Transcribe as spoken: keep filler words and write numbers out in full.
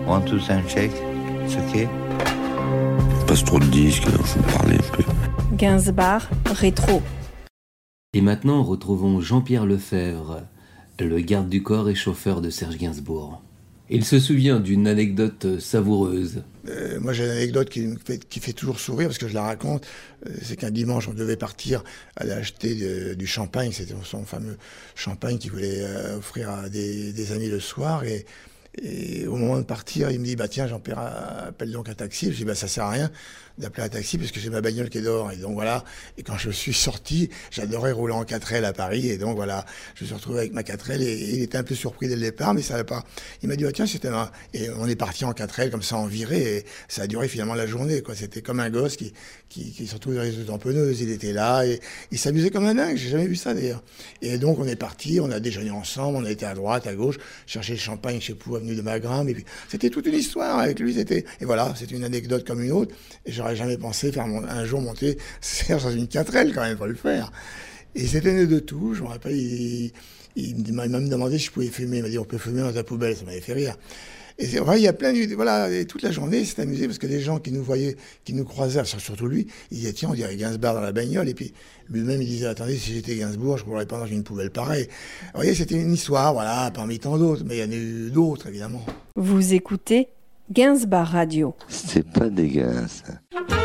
One, two, sound check. It's okay. Passe trop de disques, faut parler un peu. Gainsbar rétro. Et maintenant, retrouvons Jean-Pierre Lefebvre, le garde du corps et chauffeur de Serge Gainsbourg. Il se souvient d'une anecdote savoureuse. Euh, moi j'ai une anecdote qui me fait, qui fait toujours sourire parce que je la raconte. Euh, c'est qu'un dimanche on devait partir aller acheter de, du champagne, c'était son fameux champagne qu'il voulait euh, offrir à des, des amis le soir. Et, et au moment de partir, il me dit bah tiens Jean-Pierre, appelle donc un taxi. Je dis bah ça sert à rien d'appeler un taxi parce que j'ai ma bagnole qui est dehors. Et donc voilà. Et quand je suis sorti, j'adorais rouler en quatre L à Paris. Et donc voilà, je me suis retrouvé avec ma quatre L et, et il était un peu surpris dès le départ, mais ça va pas. Il m'a dit, oh, tiens, c'était un... Et on est parti en quatre L comme ça en virée et ça a duré finalement la journée, quoi. C'était comme un gosse qui, qui, qui se retrouve dans les tamponneuses. Il était là et il s'amusait comme un dingue. J'ai jamais vu ça d'ailleurs. Et donc on est parti, on a déjeuné ensemble, on a été à droite, à gauche, chercher le champagne chez Pou, avenue de Magram. Et puis c'était toute une histoire avec lui. C'était... Et voilà, c'était une anecdote comme une autre. Et j'aurais jamais pensé faire mon... un jour monter Serge dans une quatre L quand même, pas le faire. Et c'était né de tout. Je me rappelle, il, il m'a même demandé si je pouvais fumer. Il m'a dit, on peut fumer dans ta poubelle. Ça m'avait fait rire. Et c'est vrai, il y a plein de... Voilà, et toute la journée, c'est amusé parce que les gens qui nous voyaient, qui nous croisaient, surtout lui, ils disaient, tiens, on dirait Gainsbourg dans la bagnole. Et puis lui-même, il disait, attendez, si j'étais Gainsbourg, je ne courrais pas dans une poubelle pareille. Vous voyez, c'était une histoire, voilà, parmi tant d'autres. Mais il y en a eu d'autres, évidemment. Vous écoutez Gainsbar Radio. C'est pas dégueulasse, ça.